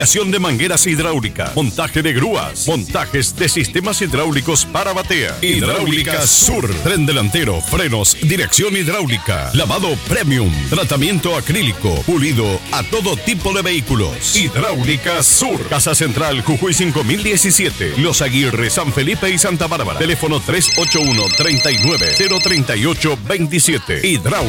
de mangueras hidráulicas, montaje de grúas, montajes de sistemas hidráulicos para batea. Hidráulica Sur, tren delantero, frenos, dirección hidráulica, lavado premium, tratamiento acrílico, pulido a todo tipo de vehículos. Hidráulica Sur, Casa Central, Jujuy 5017, Los Aguirre, San Felipe y Santa Bárbara. Teléfono 381-39-038-27. Hidráulica